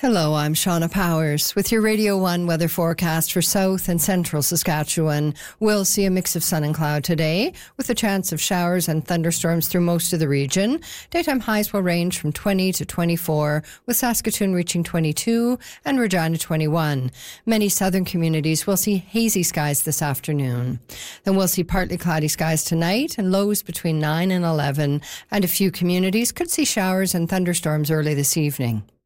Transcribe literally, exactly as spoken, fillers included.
Hello, I'm Shauna Powers with your Radio one weather forecast for south and central Saskatchewan. We'll see a mix of sun and cloud today with a chance of showers and thunderstorms through most of the region. Daytime highs will range from twenty to twenty-four, with Saskatoon reaching twenty-two and Regina twenty-one. Many southern communities will see hazy skies this afternoon. Then we'll see partly cloudy skies tonight and lows between nine and eleven, and a few communities could see showers and thunderstorms early this evening.